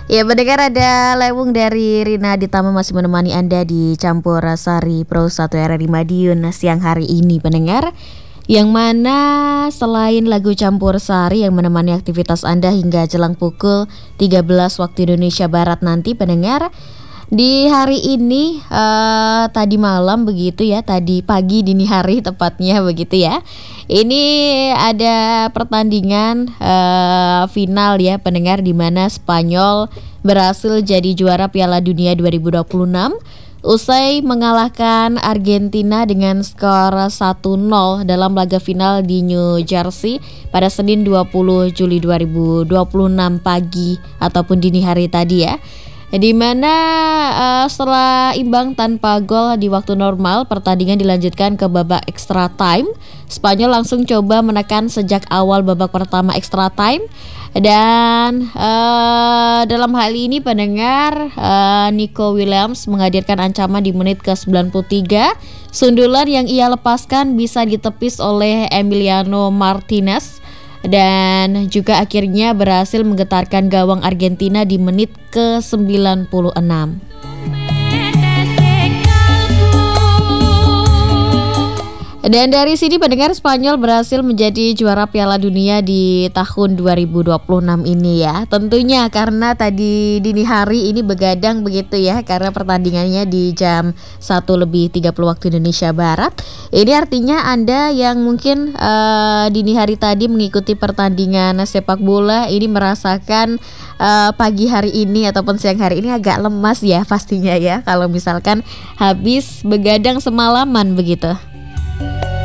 Ya, mendengar ada Lewung dari Rina Ditama masih menemani Anda di Campur Sari Pro 1 RRI Madiun siang hari ini, pendengar. Yang mana selain lagu Campur Sari yang menemani aktivitas Anda hingga jelang pukul 13 waktu Indonesia Barat nanti, pendengar. Di hari ini tadi malam begitu ya, tadi pagi dini hari tepatnya begitu ya. Ini ada pertandingan final ya pendengar, di mana Spanyol berhasil jadi juara Piala Dunia 2026 usai mengalahkan Argentina dengan skor 1-0 dalam laga final di New Jersey pada Senin 20 Juli 2026 pagi ataupun dini hari tadi ya. Di mana setelah imbang tanpa gol di waktu normal, pertandingan dilanjutkan ke babak extra time. Spanyol langsung coba menekan sejak awal babak pertama extra time. Dan dalam hal ini pendengar, Nico Williams menghadirkan ancaman di menit ke-93. Sundulan yang ia lepaskan bisa ditepis oleh Emiliano Martinez dan juga akhirnya berhasil menggetarkan gawang Argentina di menit ke-96. Dan dari sini pendengar, Spanyol berhasil menjadi juara Piala Dunia di tahun 2026 ini ya. Tentunya karena tadi dini hari ini begadang begitu ya, karena pertandingannya di jam 1:30 waktu Indonesia Barat. Ini artinya Anda yang mungkin dini hari tadi mengikuti pertandingan sepak bola ini merasakan pagi hari ini ataupun siang hari ini agak lemas ya pastinya ya, kalau misalkan habis begadang semalaman begitu.